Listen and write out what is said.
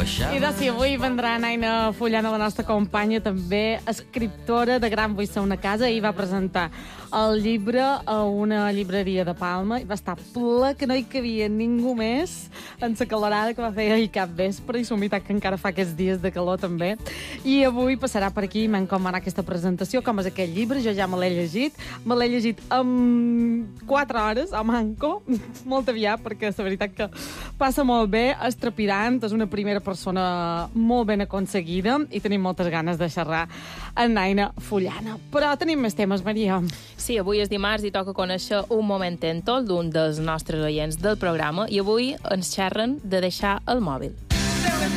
I de si avui vendrà Naina Fullana, la nostra companya, també escriptora de Gran Vull ser una casa, i va presentar el llibre a una llibreria de Palma i va estar ple, que no hi cabia ningú més en la calorada que va fer ahir cap vespre, i somitat que encara fa aquests dies de calor també. I avui passarà per aquí i m'encomanarà aquesta presentació, com és aquest llibre. Jo ja me l'he llegit en 4 hores a manco, molt aviat, perquè la veritat que passa molt bé, és trepidant, és una primera persona molt ben aconseguida i tenim moltes ganes de xerrar amb Naina Fullana. Però tenim més temes, Maria. Sí, avui és dimarts i toca conèixer un moment d'un dels nostres oients del programa, i avui ens xerren de deixar el mòbil.